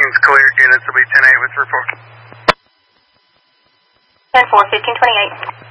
Everything's clear. Units will be 10-8 with report. 10-4, 1528.